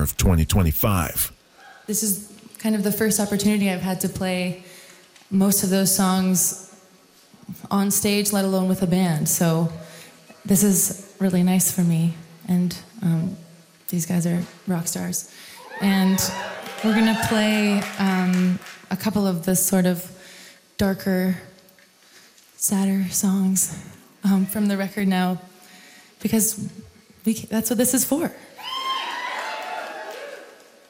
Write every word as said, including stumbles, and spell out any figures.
summer of twenty twenty-five. This is kind of the first opportunity I've had to play most of those songs on stage, let alone with a band. So this is really nice for me. And um, these guys are rock stars. And we're gonna play um, a couple of the sort of darker, sadder songs um, from the record now, because we, that's what this is for.